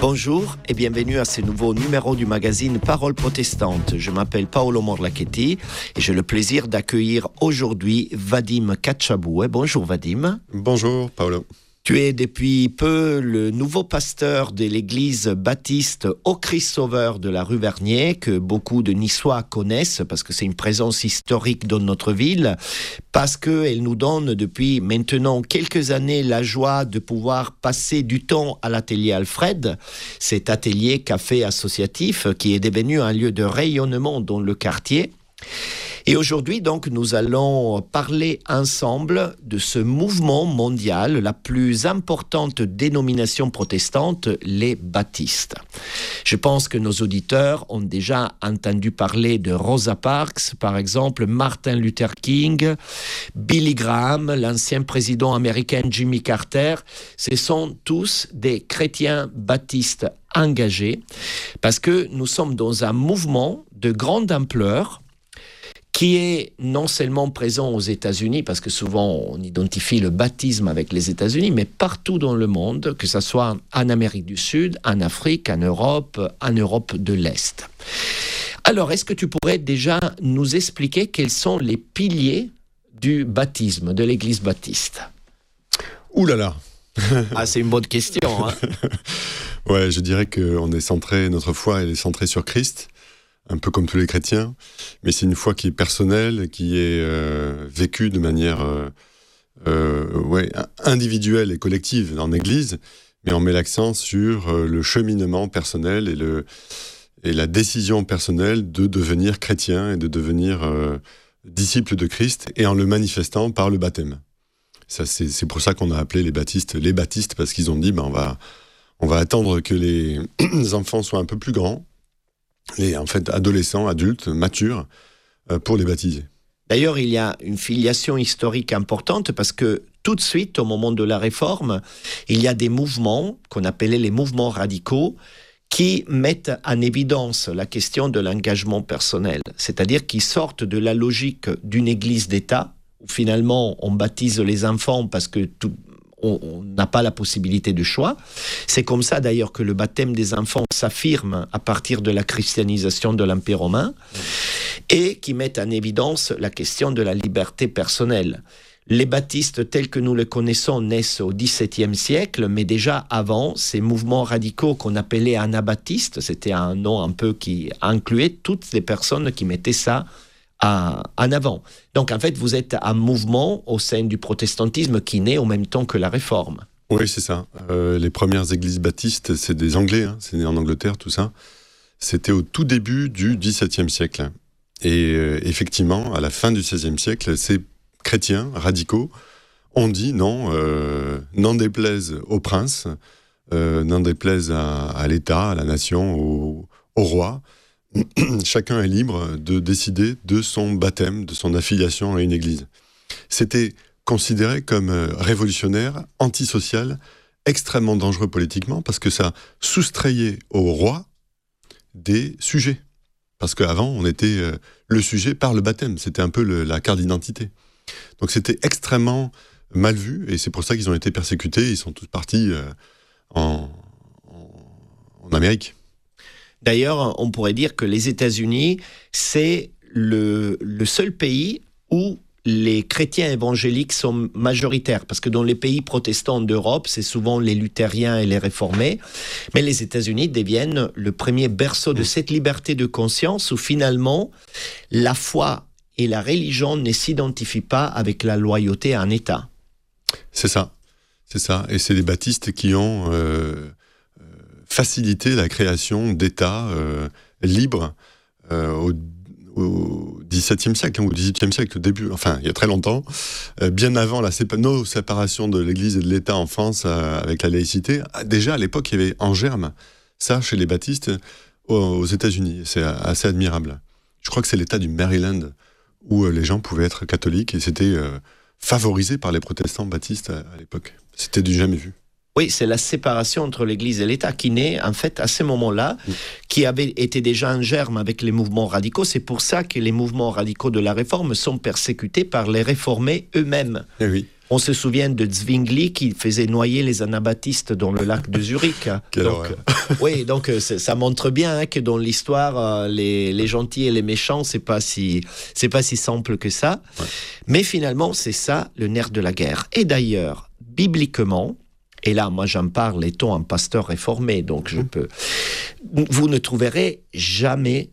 Bonjour et bienvenue à ce nouveau numéro du magazine Parole protestante. Je m'appelle Paolo Morlachetti et j'ai le plaisir d'accueillir aujourd'hui Vadim Katchaboué. Bonjour Vadim. Bonjour Paolo. Tu es depuis peu le nouveau pasteur de l'église baptiste au Christ Sauveur de la rue Vernier, que beaucoup de Niçois connaissent parce que c'est une présence historique dans notre ville, parce qu'elle nous donne depuis maintenant quelques années la joie de pouvoir passer du temps à l'atelier Alfred, cet atelier café associatif qui est devenu un lieu de rayonnement dans le quartier. Et aujourd'hui, donc, nous allons parler ensemble de ce mouvement mondial, la plus importante dénomination protestante, les baptistes. Je pense que nos auditeurs ont déjà entendu parler de Rosa Parks, par exemple, Martin Luther King, Billy Graham, l'ancien président américain Jimmy Carter. Ce sont tous des chrétiens baptistes engagés parce que nous sommes dans un mouvement de grande ampleur qui est non seulement présent aux États-Unis, parce que souvent on identifie le baptisme avec les États-Unis, mais partout dans le monde, que ce soit en Amérique du Sud, en Afrique, en Europe de l'Est. Alors, est-ce que tu pourrais déjà nous expliquer quels sont les piliers du baptisme, de l'Église baptiste ? Ouh là là. Ah, c'est une bonne question, hein. Ouais, je dirais que notre foi elle est centrée sur Christ, un peu comme tous les chrétiens, mais c'est une foi qui est personnelle, qui est vécue de manière individuelle et collective dans l'Église, mais on met l'accent sur le cheminement personnel et la décision personnelle de devenir chrétien et de devenir disciple de Christ, et en le manifestant par le baptême. Ça, c'est pour ça qu'on a appelé les baptistes, parce qu'ils ont dit on va attendre que les enfants soient un peu plus grands, les adolescents, adultes, matures, pour les baptiser. D'ailleurs, il y a une filiation historique importante parce que tout de suite, au moment de la Réforme, il y a des mouvements qu'on appelait les mouvements radicaux qui mettent en évidence la question de l'engagement personnel, c'est-à-dire qui sortent de la logique d'une église d'État où finalement on baptise les enfants parce que on n'a pas la possibilité de choix. C'est comme ça d'ailleurs que le baptême des enfants s'affirme à partir de la christianisation de l'Empire romain et qui met en évidence la question de la liberté personnelle. Les baptistes tels que nous les connaissons naissent au XVIIe siècle, mais déjà avant, ces mouvements radicaux qu'on appelait anabaptistes, c'était un nom un peu qui incluait toutes les personnes qui mettaient ça en avant. Donc en fait, vous êtes un mouvement au sein du protestantisme qui naît en même temps que la Réforme. Oui, c'est ça. Les premières églises baptistes, c'est des Anglais, c'est né en Angleterre, tout ça. C'était au tout début du XVIIe siècle. Et effectivement, à la fin du XVIe siècle, ces chrétiens radicaux ont dit non, n'en déplaise au prince, n'en déplaise à l'État, à la nation, au roi. Chacun est libre de décider de son baptême, de son affiliation à une église. C'était considéré comme révolutionnaire, antisocial, extrêmement dangereux politiquement, parce que ça soustrayait au roi des sujets. Parce qu'avant, on était le sujet par le baptême, c'était un peu la carte d'identité. Donc c'était extrêmement mal vu, et c'est pour ça qu'ils ont été persécutés, ils sont tous partis en Amérique. D'ailleurs, on pourrait dire que les États-Unis, c'est le seul pays où les chrétiens évangéliques sont majoritaires, parce que dans les pays protestants d'Europe, c'est souvent les luthériens et les réformés, mais les États-Unis deviennent le premier berceau de cette liberté de conscience où finalement, la foi et la religion ne s'identifient pas avec la loyauté à un État. C'est ça. Et c'est les baptistes qui ont facilité la création d'États libres au XVIIe siècle, ou au XVIIIe siècle, au début, enfin, il y a très longtemps, bien avant nos séparations de l'Église et de l'État en France avec la laïcité. Déjà, à l'époque, il y avait en germe ça chez les baptistes aux États-Unis. C'est assez admirable. Je crois que c'est l'État du Maryland où les gens pouvaient être catholiques et c'était favorisé par les protestants baptistes à l'époque. C'était du jamais vu. Oui, c'est la séparation entre l'Église et l'État qui naît, en fait, à ce moment-là, qui avait été déjà en germe avec les mouvements radicaux. C'est pour ça que les mouvements radicaux de la Réforme sont persécutés par les réformés eux-mêmes. Eh oui. On se souvient de Zwingli qui faisait noyer les anabaptistes dans le lac de Zurich. Donc ça montre bien que dans l'histoire, les gentils et les méchants, c'est pas si simple que ça. Ouais. Mais finalement, c'est ça le nerf de la guerre. Et d'ailleurs, bibliquement, et là, moi j'en parle étant un pasteur réformé, donc vous ne trouverez jamais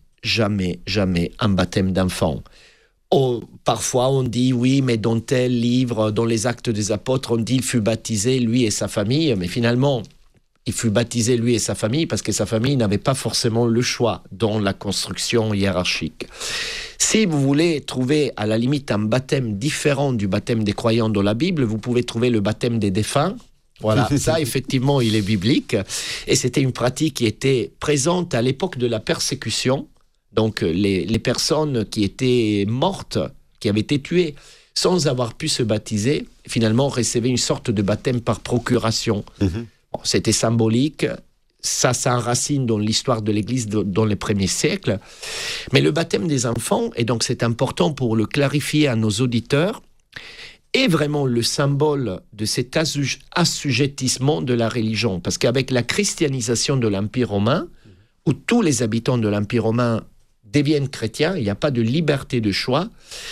un baptême d'enfant. Parfois, on dit, oui, mais dans tel livre, dans les Actes des Apôtres, on dit qu'il fut baptisé, lui et sa famille. Mais finalement, il fut baptisé, lui et sa famille, parce que sa famille n'avait pas forcément le choix dans la construction hiérarchique. Si vous voulez trouver, à la limite, un baptême différent du baptême des croyants dans la Bible, vous pouvez trouver le baptême des défunts. Voilà, ça, effectivement, il est biblique. Et c'était une pratique qui était présente à l'époque de la persécution. Donc, les personnes qui étaient mortes, qui avaient été tuées, sans avoir pu se baptiser, finalement, recevaient une sorte de baptême par procuration. Bon, c'était symbolique, ça s'enracine dans l'histoire de l'Église dans les premiers siècles. Mais le baptême des enfants, et donc c'est important pour le clarifier à nos auditeurs, est vraiment le symbole de cet assujettissement de la religion. Parce qu'avec la christianisation de l'Empire romain, où tous les habitants de l'Empire romain deviennent chrétiens, il n'y a pas de liberté de choix.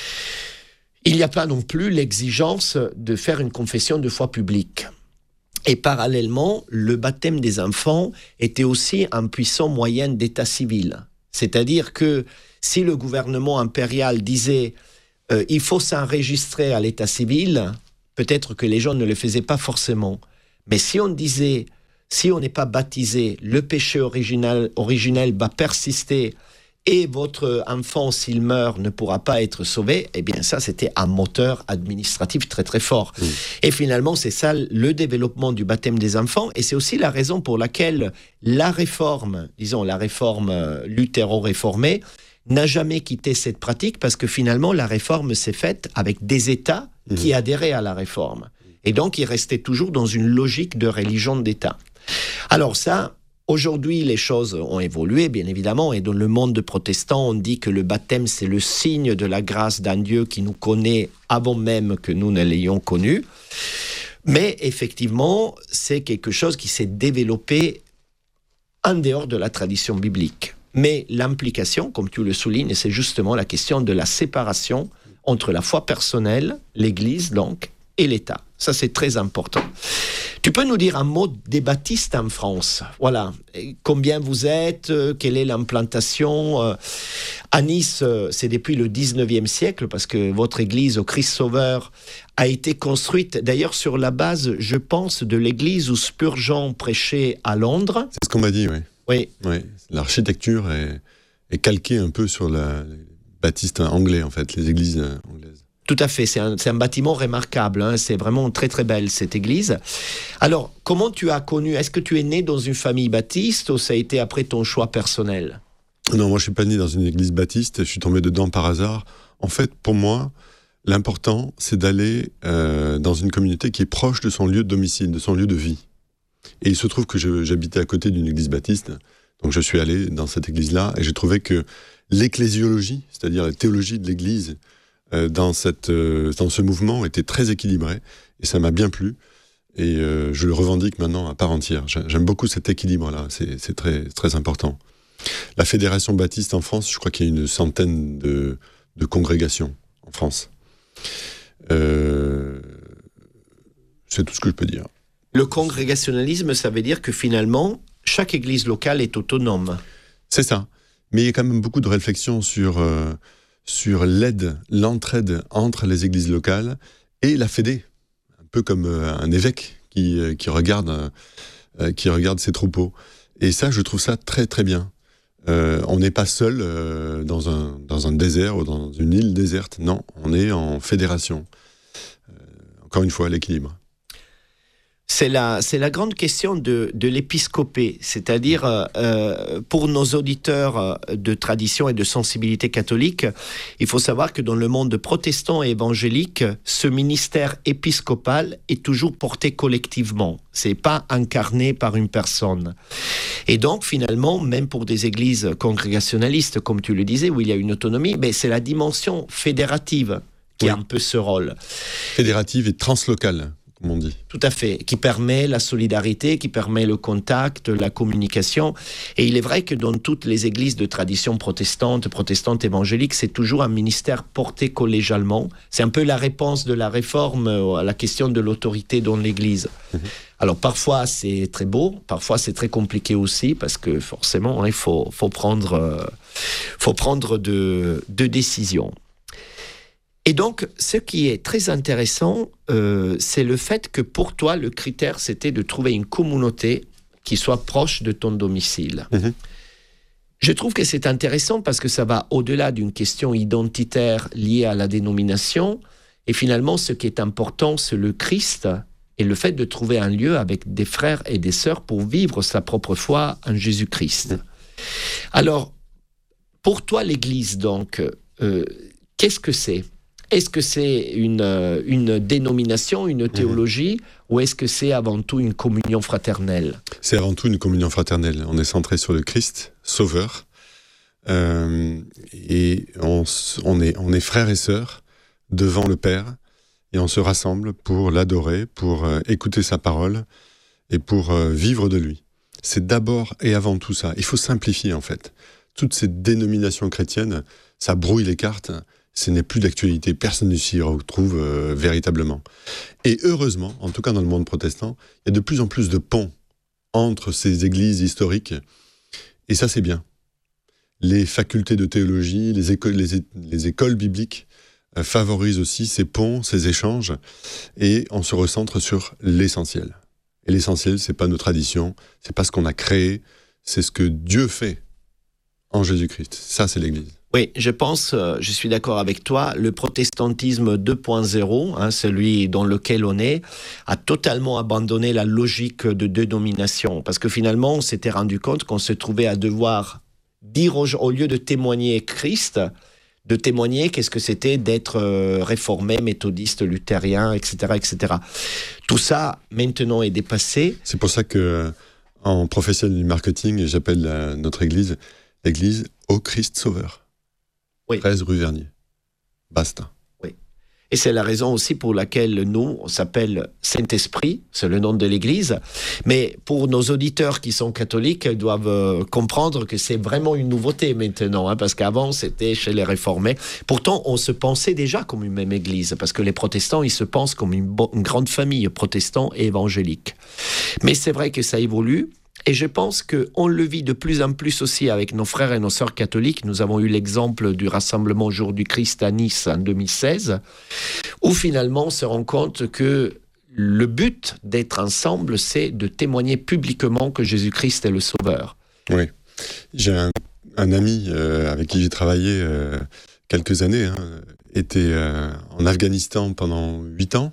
Il n'y a pas non plus l'exigence de faire une confession de foi publique. Et parallèlement, le baptême des enfants était aussi un puissant moyen d'état civil. C'est-à-dire que si le gouvernement impérial disait il faut s'enregistrer à l'état civil, peut-être que les gens ne le faisaient pas forcément. Mais si on disait, si on n'est pas baptisé, le péché originel va persister et votre enfant, s'il meurt, ne pourra pas être sauvé, eh bien ça, c'était un moteur administratif très très fort. Et finalement, c'est ça le développement du baptême des enfants, et c'est aussi la raison pour laquelle la réforme luthéro-réformée, n'a jamais quitté cette pratique, parce que finalement, la réforme s'est faite avec des États qui adhéraient à la réforme. Et donc, ils restaient toujours dans une logique de religion d'État. Alors ça... Aujourd'hui, les choses ont évolué, bien évidemment, et dans le monde protestant, on dit que le baptême, c'est le signe de la grâce d'un Dieu qui nous connaît avant même que nous ne l'ayons connu. Mais effectivement, c'est quelque chose qui s'est développé en dehors de la tradition biblique. Mais l'implication, comme tu le soulignes, c'est justement la question de la séparation entre la foi personnelle, l'Église donc, et l'État. Ça, c'est très important. Tu peux nous dire un mot des baptistes en France? Voilà. Combien vous êtes? Quelle est l'implantation? À Nice, c'est depuis le 19e siècle, parce que votre église au Christ Sauveur a été construite, d'ailleurs, sur la base, je pense, de l'église où Spurgeon prêchait à Londres. C'est ce qu'on m'a dit, oui. Oui. L'architecture est calquée un peu sur les baptistes anglais, en fait, les églises anglaises. Tout à fait, c'est un bâtiment remarquable, hein. C'est vraiment très très belle cette église. Alors, comment tu as connu, est-ce que tu es né dans une famille baptiste ou ça a été après ton choix personnel? Non, moi je suis pas né dans une église baptiste, je suis tombé dedans par hasard. En fait, pour moi, l'important c'est d'aller dans une communauté qui est proche de son lieu de domicile, de son lieu de vie. Et il se trouve que j'habitais à côté d'une église baptiste, donc je suis allé dans cette église-là et j'ai trouvé que l'ecclésiologie, c'est-à-dire la théologie de l'église, dans ce mouvement était très équilibré et ça m'a bien plu et je le revendique maintenant à part entière. J'aime beaucoup cet équilibre-là, c'est très, très important. La Fédération baptiste en France, je crois qu'il y a une centaine de congrégations en France. C'est tout ce que je peux dire. Le congrégationalisme, ça veut dire que finalement, chaque église locale est autonome. C'est ça, mais il y a quand même beaucoup de réflexions sur l'entraide entre les églises locales et la Fédé, un peu comme un évêque qui regarde ses troupeaux. Et ça, je trouve ça très très bien. On n'est pas seul dans un désert ou dans une île déserte. Non, on est en fédération. Encore une fois, l'équilibre. C'est la grande question de l'épiscopé, c'est-à-dire pour nos auditeurs de tradition et de sensibilité catholique, il faut savoir que dans le monde protestant et évangélique, ce ministère épiscopal est toujours porté collectivement, c'est pas incarné par une personne. Et donc finalement, même pour des églises congrégationalistes, comme tu le disais, où il y a une autonomie, c'est la dimension fédérative qui a un peu ce rôle. Fédérative et translocale, comme on dit. Tout à fait, qui permet la solidarité, qui permet le contact, la communication. Et il est vrai que dans toutes les églises de tradition protestante évangélique, c'est toujours un ministère porté collégialement. C'est un peu la réponse de la réforme à la question de l'autorité dans l'église. Alors parfois c'est très beau, parfois c'est très compliqué aussi, parce que forcément il faut prendre de décisions. Et donc, ce qui est très intéressant, c'est le fait que pour toi, le critère, c'était de trouver une communauté qui soit proche de ton domicile. Je trouve que c'est intéressant parce que ça va au-delà d'une question identitaire liée à la dénomination. Et finalement, ce qui est important, c'est le Christ et le fait de trouver un lieu avec des frères et des sœurs pour vivre sa propre foi en Jésus-Christ. Alors, pour toi, l'Église, donc, qu'est-ce que c'est ? Est-ce que c'est une dénomination, une théologie, ou est-ce que c'est avant tout une communion fraternelle ? C'est avant tout une communion fraternelle. On est centré sur le Christ, Sauveur, et on est frères et sœurs devant le Père, et on se rassemble pour l'adorer, pour écouter sa parole, et pour vivre de lui. C'est d'abord et avant tout ça. Il faut simplifier, en fait. Toutes ces dénominations chrétiennes, ça brouille les cartes. Ce n'est plus d'actualité, personne ne s'y retrouve véritablement. Et heureusement, en tout cas dans le monde protestant, il y a de plus en plus de ponts entre ces églises historiques, et ça c'est bien. Les facultés de théologie, les écoles bibliques favorisent aussi ces ponts, ces échanges, et on se recentre sur l'essentiel. Et l'essentiel, c'est pas nos traditions, c'est pas ce qu'on a créé, c'est ce que Dieu fait en Jésus-Christ. Ça, c'est l'Église. Oui, je suis d'accord avec toi, le protestantisme 2.0, celui dans lequel on est, a totalement abandonné la logique de dénomination, parce que finalement, on s'était rendu compte qu'on se trouvait à devoir dire, au lieu de témoigner Christ, de témoigner qu'est-ce que c'était d'être réformé, méthodiste, luthérien, etc., etc. Tout ça, maintenant, est dépassé. C'est pour ça que, en professionnel du marketing, j'appelle notre Église l'Église au Christ Sauveur. Oui. 13 rue Vernier. Basta. Oui. Et c'est la raison aussi pour laquelle nous, on s'appelle Saint-Esprit, c'est le nom de l'Église. Mais pour nos auditeurs qui sont catholiques, ils doivent comprendre que c'est vraiment une nouveauté maintenant, parce qu'avant, c'était chez les réformés. Pourtant, on se pensait déjà comme une même Église, parce que les protestants, ils se pensent comme une grande famille protestante et évangélique. Mais c'est vrai que ça évolue. Et je pense qu'on le vit de plus en plus aussi avec nos frères et nos sœurs catholiques. Nous avons eu l'exemple du Rassemblement Jour du Christ à Nice en 2016, où finalement on se rend compte que le but d'être ensemble, c'est de témoigner publiquement que Jésus-Christ est le Sauveur. Oui. J'ai un ami avec qui j'ai travaillé quelques années, était en Afghanistan pendant 8 ans.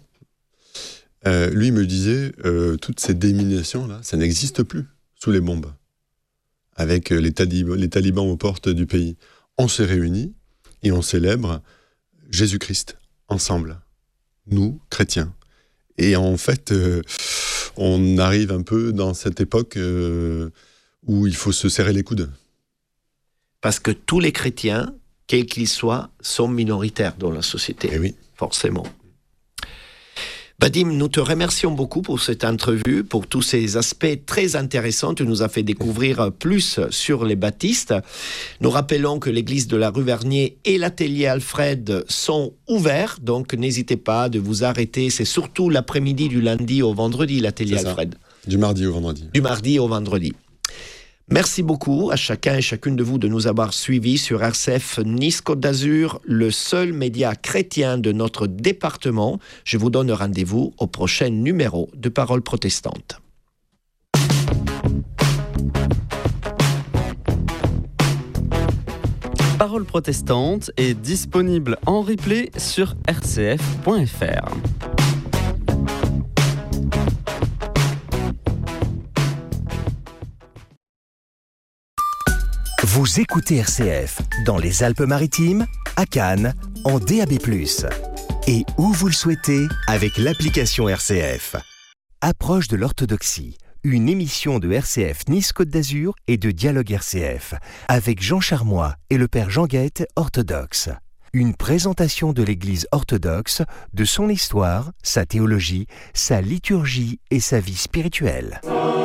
Lui me disait, toutes ces dénominations-là, ça n'existe plus sous les bombes, avec les talibans aux portes du pays. On s'est réunis et on célèbre Jésus-Christ ensemble, nous, chrétiens. Et en fait, on arrive un peu dans cette époque où il faut se serrer les coudes. Parce que tous les chrétiens, quels qu'ils soient, sont minoritaires dans la société. Et oui. Forcément. Vadim, nous te remercions beaucoup pour cette entrevue, pour tous ces aspects très intéressants. Tu nous as fait découvrir plus sur les baptistes. Nous rappelons que l'église de la rue Vernier et l'atelier Alfred sont ouverts, donc n'hésitez pas de vous arrêter. C'est surtout l'après-midi du lundi au vendredi, l'atelier Alfred. Du mardi au vendredi. Du mardi au vendredi. Merci beaucoup à chacun et chacune de vous de nous avoir suivis sur RCF Nice-Côte d'Azur, le seul média chrétien de notre département. Je vous donne rendez-vous au prochain numéro de Paroles protestantes. Paroles protestantes est disponible en replay sur rcf.fr. Vous écoutez RCF dans les Alpes-Maritimes, à Cannes, en DAB+. Et où vous le souhaitez, avec l'application RCF. Approche de l'orthodoxie, une émission de RCF Nice-Côte d'Azur et de Dialogue RCF, avec Jean Charmois et le père Jean Guette, orthodoxe. Une présentation de l'Église orthodoxe, de son histoire, sa théologie, sa liturgie et sa vie spirituelle.